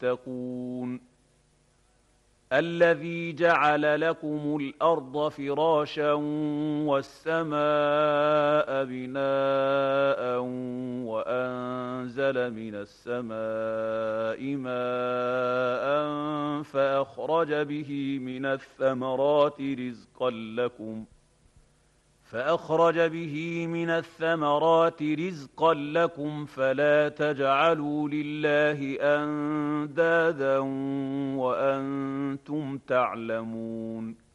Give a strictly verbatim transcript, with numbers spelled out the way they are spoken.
تتقون الذي جعل لكم الأرض فراشا والسماء بناء وأنزل من السماء ماء فأخرج به من الثمرات رزقا لكم فأخرج به من الثمرات رزقا لكم فلا تجعلوا لله أندادا وأنتم تعلمون